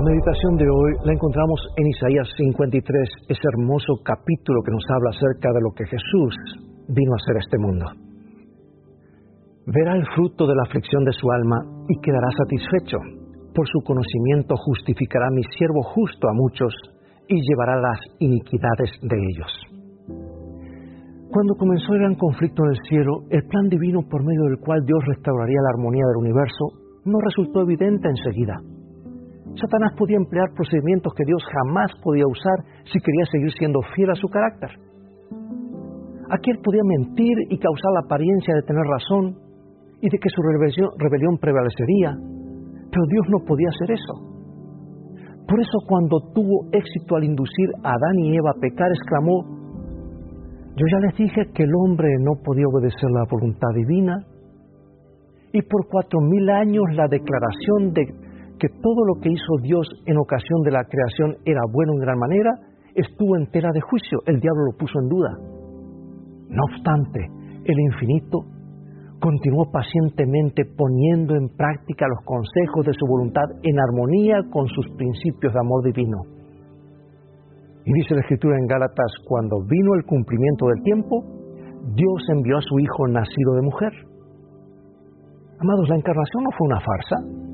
meditación de hoy la encontramos en Isaías 53, ese hermoso capítulo que nos habla acerca de lo que Jesús vino a hacer a este mundo. Verá el fruto de la aflicción de su alma y quedará satisfecho. Por su conocimiento justificará mi siervo justo a muchos y llevará las iniquidades de ellos. Cuando comenzó el gran conflicto en el cielo, el plan divino por medio del cual Dios restauraría la armonía del universo no resultó evidente enseguida. Satanás podía emplear procedimientos que Dios jamás podía usar si quería seguir siendo fiel a su carácter. Aquel podía mentir y causar la apariencia de tener razón y de que su rebelión prevalecería, pero Dios no podía hacer eso. Por eso cuando tuvo éxito al inducir a Adán y Eva a pecar, exclamó: yo ya les dije que el hombre no podía obedecer la voluntad divina, y por 4000 años la declaración de que todo lo que hizo Dios en ocasión de la creación era bueno en gran manera, estuvo en tela de juicio. El diablo lo puso en duda. No obstante, el infinito continuó pacientemente poniendo en práctica los consejos de su voluntad en armonía con sus principios de amor divino. Y dice la Escritura en Gálatas: cuando vino el cumplimiento del tiempo, Dios envió a su Hijo nacido de mujer. Amados, la encarnación no fue una farsa.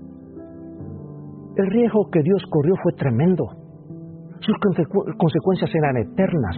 El riesgo que Dios corrió fue tremendo. Sus consecuencias eran eternas.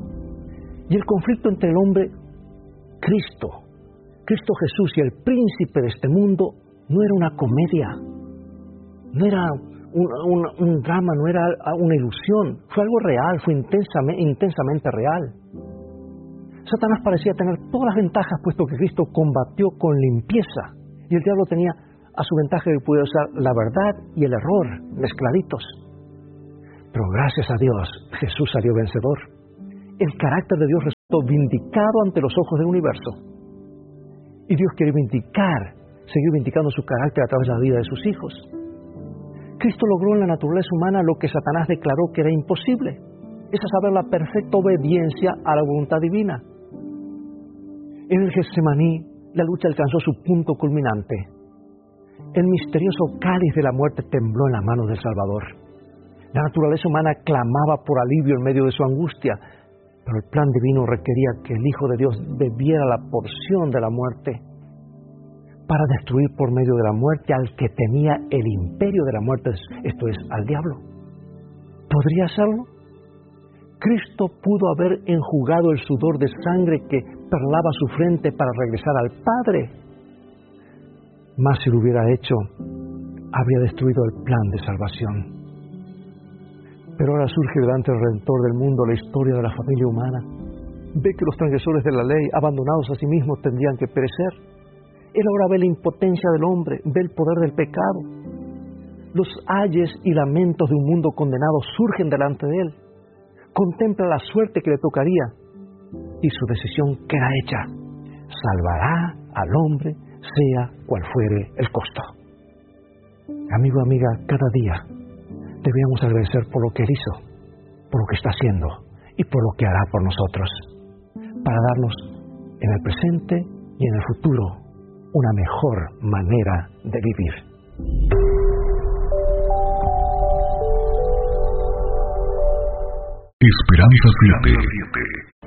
Y el conflicto entre el hombre, Cristo Jesús y el príncipe de este mundo, no era una comedia, no era un drama, no era una ilusión. Fue algo real, fue intensamente real. Satanás parecía tener todas las ventajas, puesto que Cristo combatió con limpieza, y el diablo tenía a su ventaja que puede usar la verdad y el error mezcladitos. Pero gracias a Dios, Jesús salió vencedor. El carácter de Dios resultó vindicado ante los ojos del universo. Y Dios quiere seguir vindicando su carácter a través de la vida de sus hijos. Cristo logró en la naturaleza humana lo que Satanás declaró que era imposible. Es a saber, la perfecta obediencia a la voluntad divina. En el Getsemaní, la lucha alcanzó su punto culminante. El misterioso cáliz de la muerte tembló en las manos del Salvador. La naturaleza humana clamaba por alivio en medio de su angustia, pero el plan divino requería que el Hijo de Dios bebiera la porción de la muerte para destruir por medio de la muerte al que tenía el imperio de la muerte, esto es, al diablo. ¿Podría hacerlo? Cristo pudo haber enjugado el sudor de sangre que perlaba su frente para regresar al Padre. Mas si lo hubiera hecho, habría destruido el plan de salvación. Pero ahora surge delante del Redentor del mundo la historia de la familia humana. Ve que los transgresores de la ley, abandonados a sí mismos, tendrían que perecer. Él ahora ve la impotencia del hombre, ve el poder del pecado. Los ayes y lamentos de un mundo condenado surgen delante de él. Contempla la suerte que le tocaría y su decisión queda hecha. Salvará al hombre, sea cual fuere el costo. Amigo, amiga, cada día debemos agradecer por lo que Él hizo, por lo que está haciendo y por lo que hará por nosotros, para darnos en el presente y en el futuro una mejor manera de vivir. Esperanza 7.